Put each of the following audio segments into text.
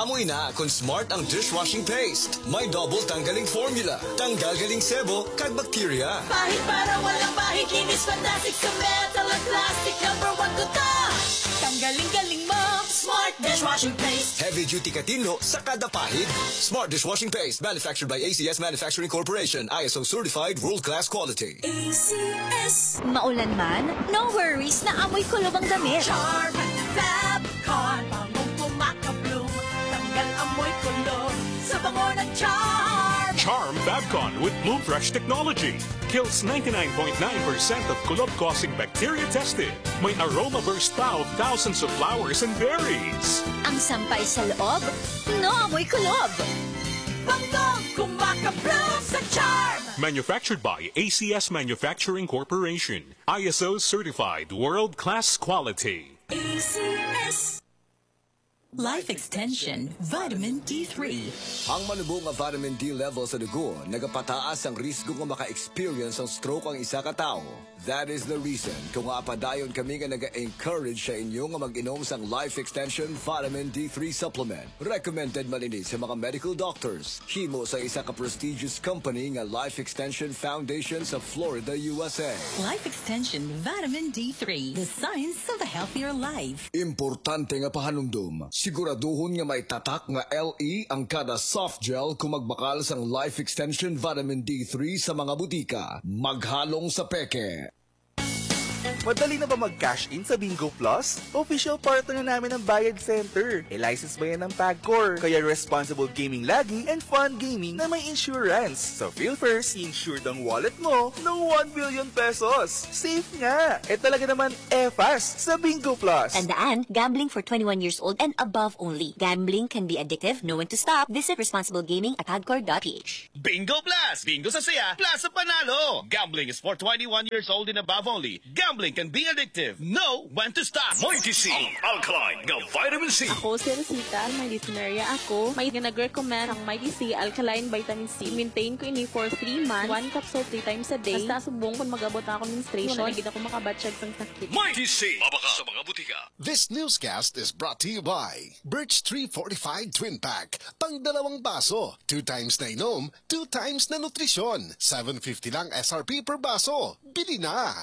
Amoy na kung Smart ang dishwashing paste. May double tanggaling formula. Tanggal galing sebo kag bakterya. Pahit para walang bahid, linis fantastic sa metal at plastic. #1 ko ta. Tanggaling-galing mo, Smart dishwashing paste. Heavy duty katino sa kada pahid. Smart dishwashing paste, manufactured by ACS Manufacturing Corporation. ISO certified world-class quality. ACS. Maulan man, no worries na amoy kulob ang damit. Charm Fabcon, bangong kumakabloom. Tanggal amoy kulob sa bango ng Charm. Charm Fabcon with Bloom Fresh technology. Kills 99.9% of kulob-causing bacteria tested. May aroma burst pa of thousands of flowers and berries. Ang sampay sa loob, no amoy kulob. Bangong kumakabloom sa Charm. Manufactured by ACS Manufacturing Corporation. ISO certified world-class quality. ACS. Life Extension Vitamin D3. Ang manubong nga vitamin D level sa dugo, nagapataas ang risgo nga maka-experience ang stroke ang isa ka tao. That is the reason kung apadayon kami nga nag-encourage sa inyo nga mag-inom sang Life Extension Vitamin D3 Supplement. Recommended man ini sa mga medical doctors. Himo sa isa ka prestigious company nga Life Extension Foundation sa Florida, USA. Life Extension Vitamin D3. The science of a healthier life. Importante nga pahanumdum. Siguraduhon nga may tatak nga LE ang kada soft gel kung magbakal sang Life Extension Vitamin D3 sa mga butika. Maghalong sa peke. Madali na ba mag-cash in sa Bingo Plus? Official partner na namin ng Bayad Center. E-license ba yan ng PAGCOR? Kaya responsible gaming lagi and fun gaming na may insurance. So feel first, insured ang wallet mo ng 1 billion pesos. Safe nga! E talaga naman fast sa Bingo Plus. Tandaan, gambling for 21 years old and above only. Gambling can be addictive. Know when to stop. Visit responsiblegaming@hardcore.ph. Bingo Plus! Bingo sa saya, plus sa panalo! Gambling is for 21 years old and above only. Gambling can be addictive. Know when to stop. Mighty C, ang alkaline ng vitamin C. Ako si Rosita, may listenerya ako. May nag-recommend ang Mighty C Alkaline Vitamin C. Maintain ko ini for 3 months. 1 capsule 3 times a day. Basta subong kung mag-abot ako menstruation. Wala gid ako makabatsyag sang sakit. Mighty C, mabaka sa mga butika. This newscast is brought to you by Birch Tree Fortified Twin Pack. Pang dalawang baso. 2 times na inom, 2 times na nutrisyon. 750 lang SRP per baso. Bili na!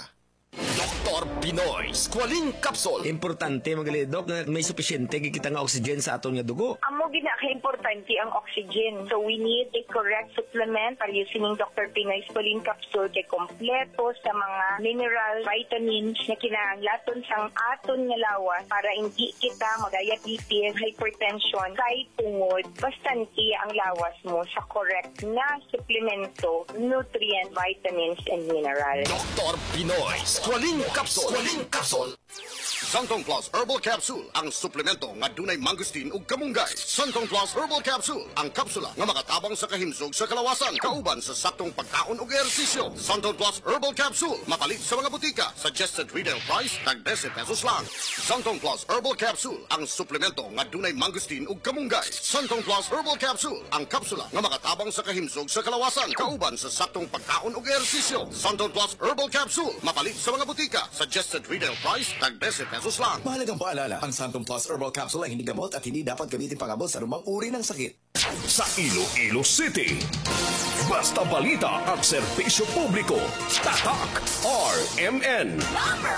Dr. Pinoy, Squalene Capsule. Importante magalidok na may sufisyente kita nga oxygen sa aton nga dugo. Amo ginaka-importante ang oxygen. So we need a correct supplement para using Dr. Pinoy Squalene Capsule kay kompleto sa mga mineral, vitamins na kinahanglaton sang aton nga lawas para hindi kita mag-diabetes, hypertension, kay tungod. Bastante ang lawas mo sa correct na suplemento, nutrient, vitamins, and mineral. Dr. Pinoy, Squalene Capsule. Squalene Capsule. Santong Plus Herbal Capsule, ang suplemento nga dunay mangustin ug kamunggay. Santong Plus Herbal Capsule, ang kapsula nga makatabang sa kahimsog sa kalawasan, kauban sa saktong pagkaon ug ehersisyo. Santong Plus Herbal Capsule, mapalit sa mga butika. Suggested retail price tag 10 pesos lang. Santong Plus Herbal Capsule, ang suplemento nga dunay mangustin ug kamunggay. Santong Plus Herbal Capsule, ang kapsula nga makatabang sa kahimsog sa kalawasan, kauban sa saktong pagkaon ug ehersisyo. Santong Plus Herbal Capsule, mapalit sa mga butika. Suggested retail price tag 10 pesos lang. Mahalagang paalala, ang Santon Plus Herbal Capsule ay hindi gamot at hindi dapat gamitin pangabot sa anumang uri ng sakit. Sa Iloilo City, basta balita at serbisyo publiko. Tatak RMN. Number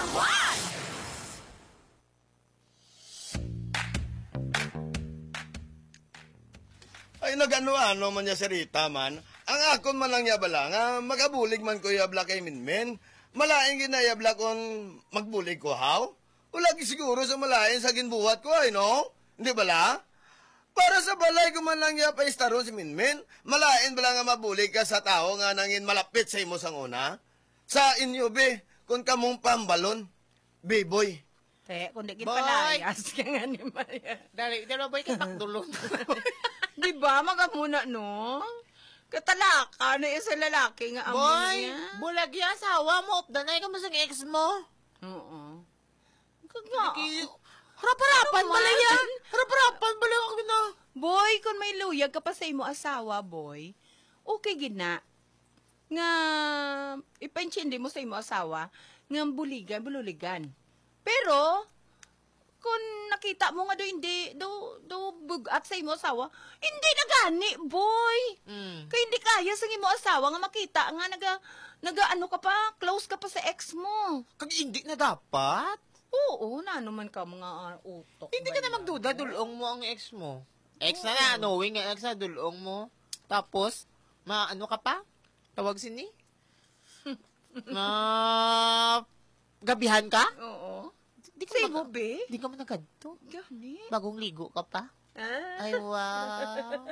1. Ay nagano-ano man niya si Rita man. Ang akon man lang niya bala nga magabulig man ko yabla kay Minmin. Malaing ginayabla kung magbulig ko haw. Wala siguro sa malain sa ginbuhat ko ay no? Hindi bala? Para sa balay ko man lang niya pa istaron si Minmin. Malain bala nga mabulig ka sa tao nga nangin malapit sa imo sang una. Sa inyo be, kung kamong pambalon. Biboy. Kung di palayas ka nga ni Maria. Dali boy ka takdulong. Di ba? Magamuna no? Katalaka na isa lalaki nga amo boy, niya. bulag yung asawa mo. Danay ka mo sa ex mo. Oo. Kaya, harap-harapan bala yan. Harap-harapan bala ako na. Boy, kung may luyag ka pa sa imo asawa, boy, okay gina. Nga, ipaintindi mo sa imo asawa, nga bululigan. Pero, kung nakita mo nga do hindi, do bugat sa imo asawa. Hindi na gani, boy. Kaya hindi kaya sa imo asawa nga makita nga naga ano ka pa, close ka pa sa ex mo. Kag hindi na dapat. Oo, na naman ka mga utok. Hindi ka na magduda, dulong mo ang ex mo. Ex na knowing nga ex na dulong mo. Tapos, ano ka pa? Tawag sini? Gabihan ka? Oo. Di ka mo, be? Di ka mo nagadto. Gani. Bagong ligo ka pa? Ay, wow.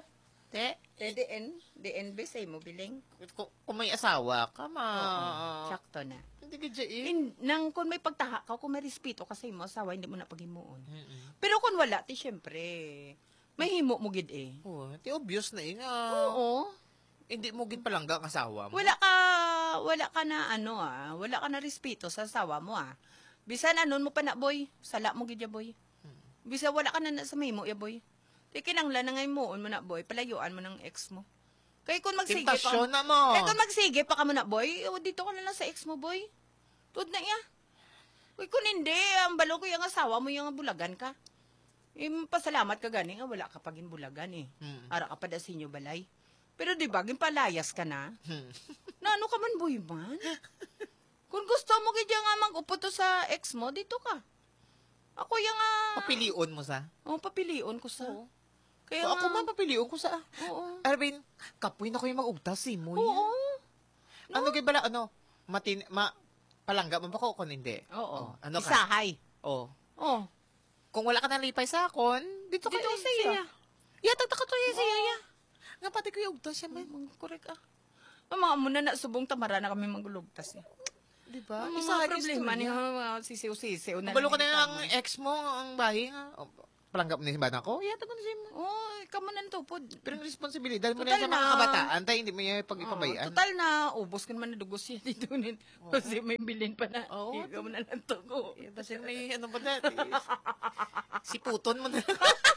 DNB say mo biling. Kung may asawa ka, Sakto na. Hindi ka dyan. Nang kung may pagtaha ka, kung may respeto ka sa imo asawa, hindi mo na paghimuon. Pero kung wala, ti syempre, may himo mo gid eh. Oo, ti obvious na nga. Oo. Hindi mo gid palangga ang asawa mo. Wala ka na wala ka na respeto sa asawa mo Bisan anon mo pa na boy, sala mo gid ya boy. Bisan wala ka na sa mahimo ya boy. Di kinanglan na ngay moon mo na boy, palayuan mo ng ex mo. Kay kung magsige pa. Tentasyon na mo. Kay kung magsige pa ka mo na boy, dito ka na lang sa ex mo boy. Tud na iya. Uy, kung hindi, ang balo ko yung asawa mo yung bulagan ka. Pasalamat ka gani nga, wala ka paging bulagan eh. Ara ka pa da sinyo balay. Pero di ba, gimpalayas ka na? Na ano ka man boy man? Kung gusto mo kaya nga mag-upo sa ex mo, dito ka. Ako yung papilion mo sa? Oo, papilion ko sa. Kaya ako man papilion ko sa. Oo. Arvin, kapoy na ko yung mag-ugtas mo. Oo. Ano kay bala, palangga mo ba ko kung hindi? Oo. Ano ka? Isahay. Oo. Oo. Kung wala ka nalipay sa akon, dito ka sa iya. Ya, tagtaka to sa iya. Nga pati ko yung ugtas siya, man. Correct Mga muna na subong tamara na kami magulugtas niya. Diba? Mga problema niya, sisiw-sisiw na. Balo ka na ang ex mo, ang bahay nga. Palanggap na si Bana ko, yata ko na siya. Oo, ikaw mo na tupod. Pero ang responsibilidad mo na sa mga kabataan, tayo hindi mo yung pag-ipabayaan. Total na, ubos ka naman na dugos siya dito. Kasi may bilin pa na. Oo. Ikaw mo na lang tugo. Kasi may ano pa na, si Puton mo na.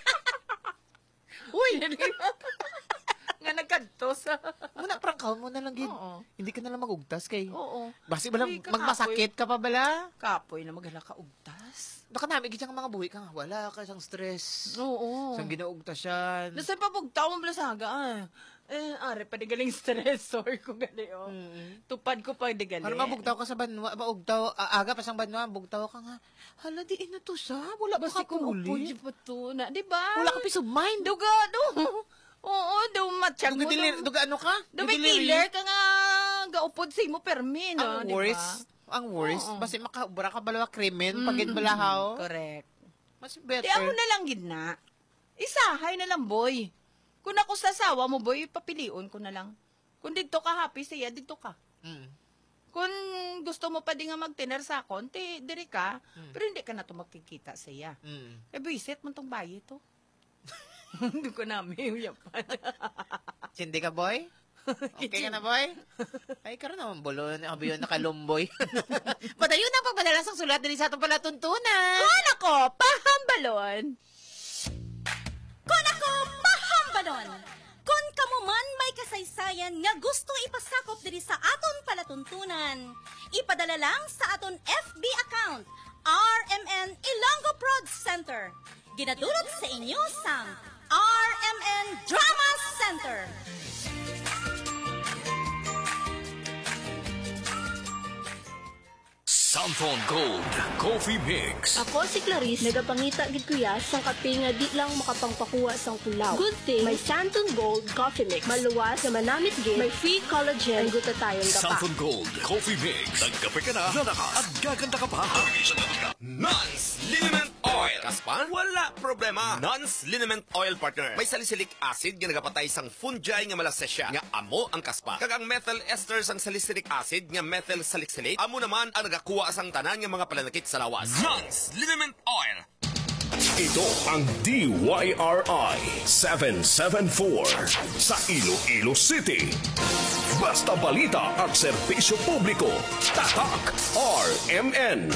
Uy! Nga nagkantos. Muna, prangkaw mo na lang, Gid. Hindi ka na lang mag-ugtas kay. Oo. Basi ba lang, magmasakit ka pa bala? Kapoy na maghala ka ugtas. Baka namin, gid mga buhay ka nga. Wala ka siyang stress. Oo. Siyang ginaugtas yan. Nasaan pa bugtaw mo blasaga are pa di galing stressor ko gali Tupad ko pa di galing. Para mabugtaw ka sa banwa, maugtaw, aga pa siyang banwa, bugtaw ka nga. Hala, di ino to sa. Wala ba ka uli? Basi kung na, di ba? Wala ka peace of mind. Duga. Oo, daw matsyag mo. Duga ano ka? Daw may killer ka nga gaupod sa imo permi, no? Ang worst. Ang worst. Basi makabura ka balawa krimen, pagid balahaw. Correct. Mas better. Di ako na lang gidna. Isahay na lang, boy. Kung ako sa asawa mo, boy, papilion ko na lang. Kung dito ka happy siya, dito ka. Kung gusto mo pa di nga magtiner sa akon, diri ka, pero hindi ka na to makikita siya. Eh, bisit mo tong bayi to. Hindi ko namin uyapan. Sindi ka, boy? Okay ka na, boy? Ay, karoon naman bulo. Nakabiyon na kalumboy. Padayon na pagpadala sa sulat din sa itong palatuntunan. Kung ako, pahambalon. Kung ako, pahambalon. Kung kamo man may kasaysayan nga gustong ipasakop diri sa aton palatuntunan, ipadala lang sa aton FB account, RMN Ilonggo Prod Center. Ginadulot sa inyo sang RMN Drama Center. Samphon Gold Coffee Mix. Ako si Clarice, nagapangita gid kuya sang kape nga di lang makapangpakuha sang kulaw. Good thing, may Santon Gold Coffee Mix. Maluwas na manamit gid, may free collagen, ang glutathione ka pa. Samphon Gold Coffee Mix. Nagkape ka na, nanakas, at gaganda ka pa. Nons Liniment Oil. Kaspa? Wala problema. Nons Liniment Oil, partner. May salicylic acid nga nagapatay sang fungi nga malasesya nga amo ang kaspa. Kagang methyl ester sang salicylic acid nga methyl salicylate. Amo naman ang nagakuha sang tanan nga mga pananakit sa lawas. Nons Liniment Oil. Ito ang DYRI 774 sa Iloilo City. Basta balita at serbisyo publiko. Tatak RMN.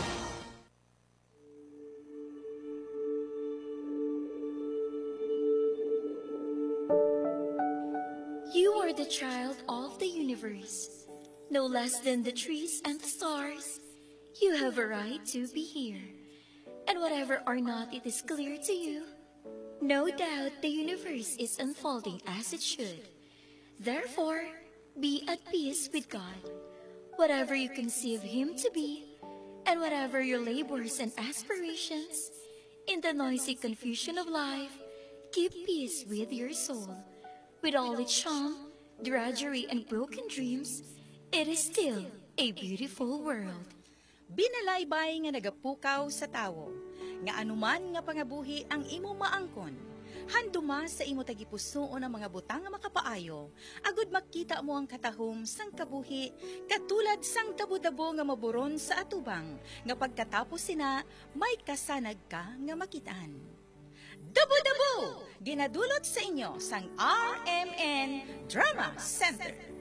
You are the child of the universe, no less than the trees and the stars. You have a right to be here. And whatever or not it is clear to you, No doubt the universe is unfolding as it should. Therefore, be at peace with God. Whatever you conceive Him to be, and whatever your labors and aspirations, in the noisy confusion of life, keep peace with your soul. With all its charm, drudgery, and broken dreams, it is still a beautiful world. Binalaybay nga nagapukaw sa tawo, nga anuman nga pangabuhi ang imo maangkon. Handuma sa imo tagipusoon ang mga butang nga makapaayo, agud makita mo ang katahom sang kabuhi, katulad sang dabo-dabo nga maburon sa atubang, nga pagkatapos sina, may kasanag ka nga makitaan. Dabo-dabo! Ginadulot sa inyo sang RMN Drama Center.